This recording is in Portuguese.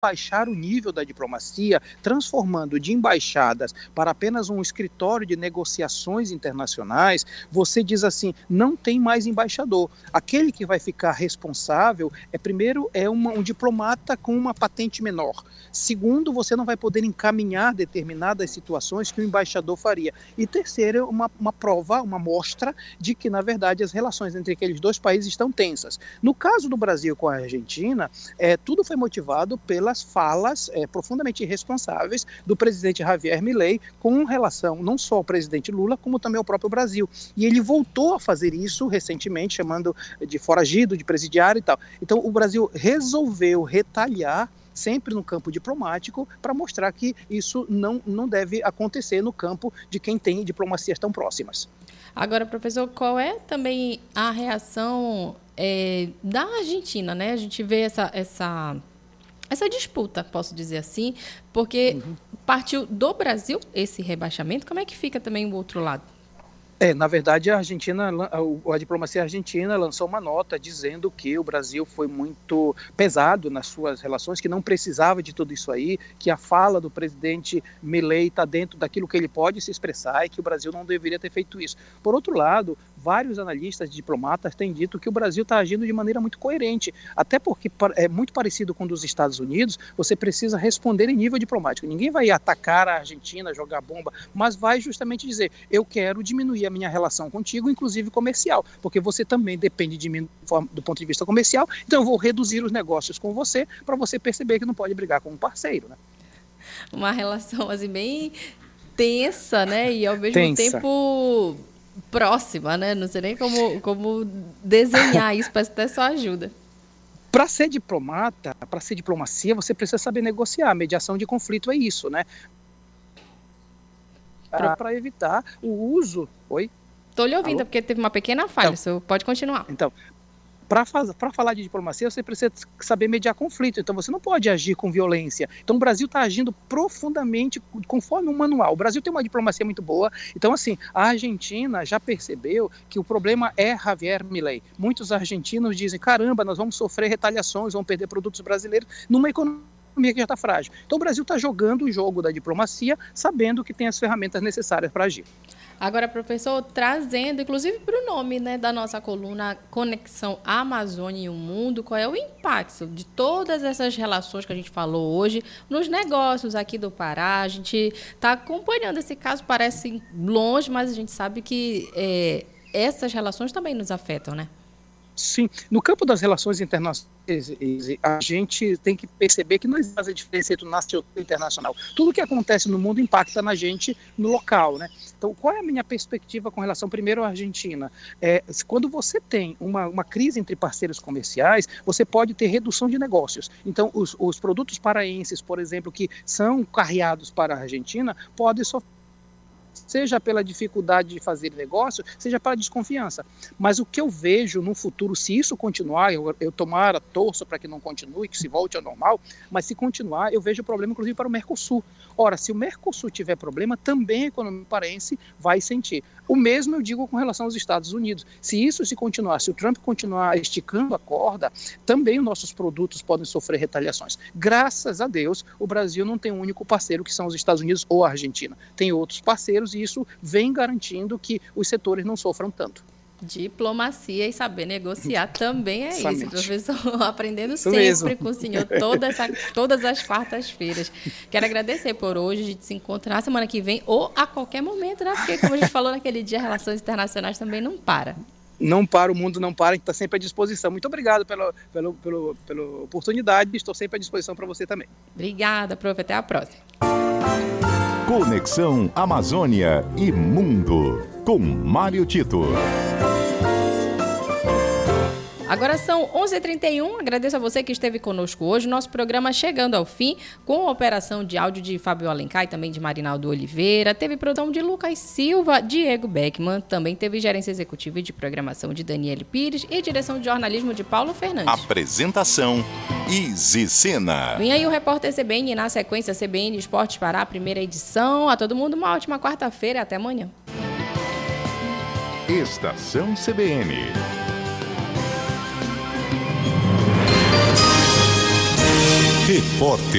baixar o nível da diplomacia, transformando de embaixadas para apenas um escritório de negociações internacionais, você diz assim, não tem mais embaixador. Aquele que vai ficar responsável primeiro, um diplomata com uma patente menor. Segundo, você não vai poder encaminhar determinadas situações que o embaixador faria. E terceiro, uma prova, uma mostra de que, na verdade, as relações entre aqueles dois países estão tensas. No caso do Brasil com a Argentina, tudo foi motivado pelas falas profundamente irresponsáveis do presidente Javier Milei com relação não só ao presidente Lula, como também ao próprio Brasil. E ele voltou a fazer isso recentemente, chamando de foragido, de presidiário e tal. Então, o Brasil resolveu retaliar sempre no campo diplomático para mostrar que isso não deve acontecer no campo de quem tem diplomacias tão próximas. Agora, professor, qual é também a reação da Argentina, né? A gente vê essa disputa, posso dizer assim, porque partiu do Brasil esse rebaixamento. Como é que fica também o outro lado? Na verdade, a diplomacia argentina lançou uma nota dizendo que o Brasil foi muito pesado nas suas relações, que não precisava de tudo isso aí, que a fala do presidente Milei está dentro daquilo que ele pode se expressar e que o Brasil não deveria ter feito isso. Por outro lado, vários analistas diplomatas têm dito que o Brasil está agindo de maneira muito coerente, até porque é muito parecido com o dos Estados Unidos, você precisa responder em nível diplomático. Ninguém vai atacar a Argentina, jogar bomba, mas vai justamente dizer, eu quero diminuir a minha relação contigo, inclusive comercial, porque você também depende de mim do ponto de vista comercial, então eu vou reduzir os negócios com você para você perceber que não pode brigar com um parceiro, né? Uma relação assim bem tensa, né? E ao mesmo tempo próxima, né? Não sei nem como desenhar isso, parece até só ajuda. Para ser diplomata, para ser diplomacia, você precisa saber negociar. Mediação de conflito é isso, né? Para evitar o uso... Oi? Estou lhe ouvindo, porque teve uma pequena falha. Então, pode continuar. Então, para falar de diplomacia, você precisa saber mediar conflito. Então, você não pode agir com violência. Então, o Brasil está agindo profundamente conforme um manual. O Brasil tem uma diplomacia muito boa. Então, assim, a Argentina já percebeu que o problema é Javier Milei. Muitos argentinos dizem, caramba, nós vamos sofrer retaliações, vamos perder produtos brasileiros numa economia que já está frágil. Então, o Brasil está jogando o jogo da diplomacia, sabendo que tem as ferramentas necessárias para agir. Agora, professor, trazendo, inclusive para o nome, né, da nossa coluna Conexão Amazônia e o Mundo, qual é o impacto de todas essas relações que a gente falou hoje nos negócios aqui do Pará? A gente está acompanhando esse caso, parece longe, mas a gente sabe que essas relações também nos afetam, né? Sim, no campo das relações internacionais, a gente tem que perceber que não existe a diferença entre o nacional e o internacional. Tudo que acontece no mundo impacta na gente no local, né? Então, qual é a minha perspectiva com relação, primeiro, à Argentina? Quando você tem uma crise entre parceiros comerciais, você pode ter redução de negócios. Então, os produtos paraenses, por exemplo, que são carreados para a Argentina, podem sofrer, seja pela dificuldade de fazer negócio, seja pela desconfiança. Mas o que eu vejo no futuro, se isso continuar, eu torço para que não continue, que se volte ao normal, mas se continuar, eu vejo o problema, inclusive, para o Mercosul. Ora, se o Mercosul tiver problema, também a economia paraense vai sentir. O mesmo eu digo com relação aos Estados Unidos. Se isso se continuar, se o Trump continuar esticando a corda, também os nossos produtos podem sofrer retaliações. Graças a Deus, o Brasil não tem um único parceiro, que são os Estados Unidos ou a Argentina. Tem outros parceiros e isso vem garantindo que os setores não sofram tanto. Diplomacia e saber negociar também é isso, professor. Aprendendo isso sempre mesmo. Com o senhor todas as quartas-feiras. Quero agradecer por hoje, a gente se encontrar semana que vem ou a qualquer momento, né? Porque, como a gente falou naquele dia, relações internacionais também não para. Não para, o mundo não para, a gente está sempre à disposição. Muito obrigado pela oportunidade, estou sempre à disposição para você também. Obrigada, prof. Até a próxima. Conexão Amazônia e Mundo, com Mário Tito. Agora são 11h31, agradeço a você que esteve conosco hoje, nosso programa chegando ao fim, com a operação de áudio de Fábio Alencar e também de Marinaldo Oliveira, teve produção de Lucas Silva, Diego Beckman, também teve gerência executiva e de programação de Daniele Pires e direção de jornalismo de Paulo Fernandes. Apresentação, Izzy Sena. Vem aí o Repórter CBN, na sequência CBN Esportes Pará, primeira edição. A todo mundo uma ótima quarta-feira e até amanhã. Estação CBN. Repórter